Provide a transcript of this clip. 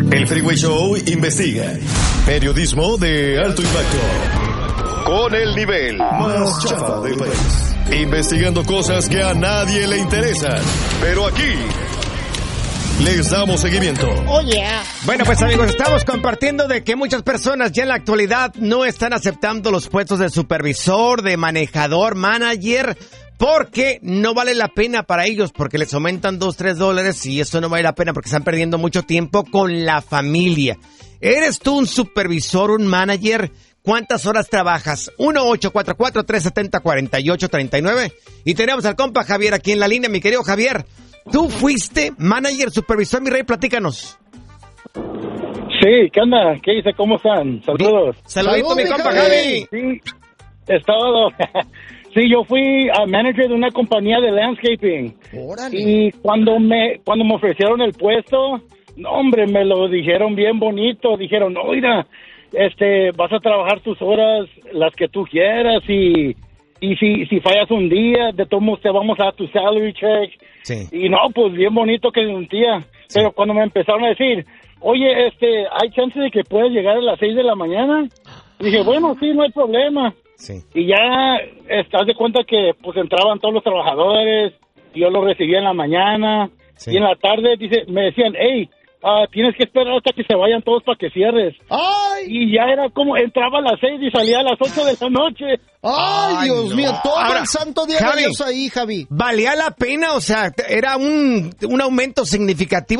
El Freeway Show investiga. Periodismo de alto impacto. Con el nivel más chafa del país. Investigando cosas que a nadie le interesan. Pero aquí les damos seguimiento. Oh, yeah. Bueno, pues amigos, estamos compartiendo de que muchas personas ya en la actualidad no están aceptando los puestos de supervisor, de manejador, manager, porque no vale la pena para ellos, porque les aumentan $2-3 y eso no vale la pena porque están perdiendo mucho tiempo con la familia. ¿Eres tú un supervisor, un manager? ¿Cuántas horas trabajas? 1-844-370-4839. Y tenemos al compa Javier aquí en la línea, mi querido Javier. ¿Tú fuiste manager, supervisor, mi rey? Platícanos. Sí, ¿qué onda? ¿Qué dice? ¿Cómo están? Saludos. Saludito, mi compa Javi. Sí, es todo. Sí, yo fui manager de una compañía de landscaping. Órale. Y cuando me ofrecieron el puesto, no, hombre, me lo dijeron bien bonito. Dijeron, no, mira, vas a trabajar tus horas, las que tú quieras, y si fallas un día, de todos modos te vamos a dar tu salary check. Sí. Y no, pues bien bonito que sentía. Sí. Pero cuando me empezaron a decir, oye, ¿hay chance de que puedas llegar a las 6 de la mañana? Dije, bueno, sí, no hay problema. Sí. Y ya estás de cuenta que pues entraban todos los trabajadores, y yo los recibía en la mañana, Sí. y en la tarde me decían, hey, tienes que esperar hasta que se vayan todos para que cierres. ¡Ay! Y ya era como, entraba a las 6 y salía a las 8 de la noche. ¡Ay, Dios mío! Todo Ahora, el santo día Javi, de Dios ahí, Javi. ¿Valía la pena? O sea, ¿era un aumento significativo